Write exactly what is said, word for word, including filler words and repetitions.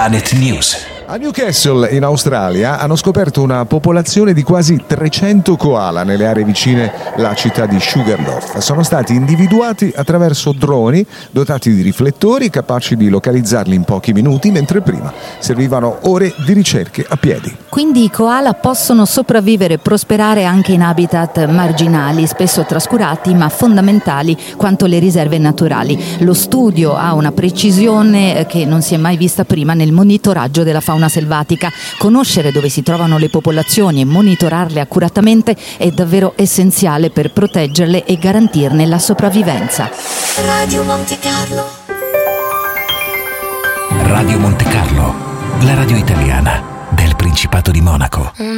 Planet News. A Newcastle, in Australia, hanno scoperto una popolazione di quasi trecento koala nelle aree vicine alla città di Sugarloaf. Sono stati individuati attraverso droni dotati di riflettori capaci di localizzarli in pochi minuti, mentre prima servivano ore di ricerche a piedi. Quindi i koala possono sopravvivere e prosperare anche in habitat marginali, spesso trascurati ma fondamentali quanto le riserve naturali. Lo studio ha una precisione che non si è mai vista prima nel monitoraggio della fauna selvatica. Conoscere dove si trovano le popolazioni e monitorarle accuratamente è davvero essenziale per proteggerle e garantirne la sopravvivenza. Radio Monte Carlo. Radio Monte Carlo, la radio italiana del Principato di Monaco.